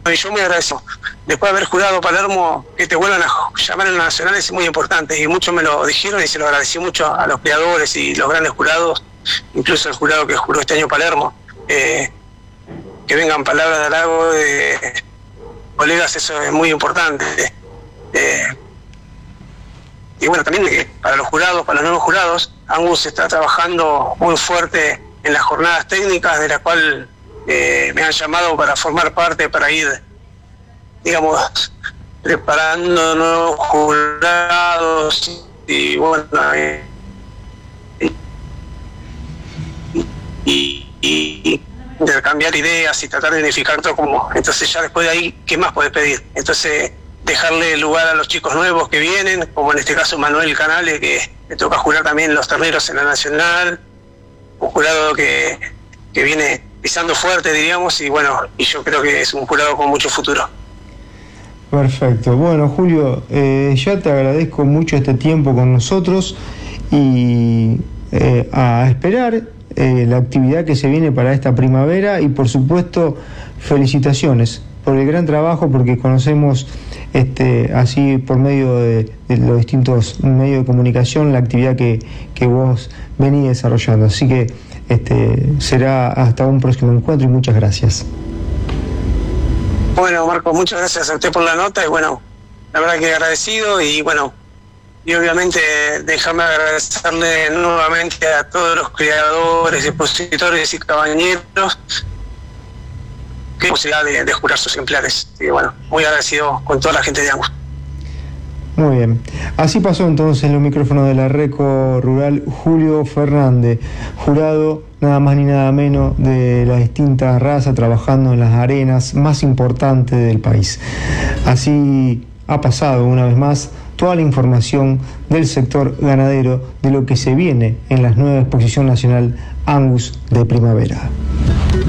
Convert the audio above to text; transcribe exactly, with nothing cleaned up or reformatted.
y yo muy agradecido. Después de haber jurado Palermo, que te vuelvan a llamar en la nacional es muy importante, y muchos me lo dijeron y se lo agradecí mucho a los creadores y los grandes jurados, incluso el jurado que juró este año Palermo. Eh, que vengan palabras de halago de colegas, eso es muy importante. Eh, y bueno, también que para los jurados, para los nuevos jurados, Angus está trabajando muy fuerte en las jornadas técnicas, de la cual eh, me han llamado para formar parte, para ir, digamos, preparando nuevos jurados y bueno, eh, y, y intercambiar ideas y tratar de unificar todo como. Entonces ya después de ahí, ¿qué más podés pedir? Entonces dejarle lugar a los chicos nuevos que vienen, como en este caso Manuel Canale, que le toca jurar también los terneros en la Nacional, un jurado que, que viene pisando fuerte, diríamos, y bueno, y yo creo que es un jurado con mucho futuro. Perfecto. Bueno, Julio, eh, ya te agradezco mucho este tiempo con nosotros y eh, a esperar eh, la actividad que se viene para esta primavera, y por supuesto felicitaciones por el gran trabajo, porque conocemos este, así por medio de, de los distintos medios de comunicación la actividad que, que vos venís desarrollando. Así que este, será hasta un próximo encuentro y muchas gracias. Bueno, Marco, muchas gracias a usted por la nota y bueno, la verdad que agradecido y bueno, y obviamente déjame agradecerle nuevamente a todos los creadores, expositores y cabañeros que posibilidad de, de jurar sus ejemplares. Y bueno, muy agradecido con toda la gente de Angus. Muy bien. Así pasó entonces los micrófonos de la Reco Rural Julio Fernández, jurado nada más ni nada menos de las distintas razas, trabajando en las arenas más importantes del país. Así ha pasado una vez más toda la información del sector ganadero de lo que se viene en la nueva exposición nacional Angus de primavera.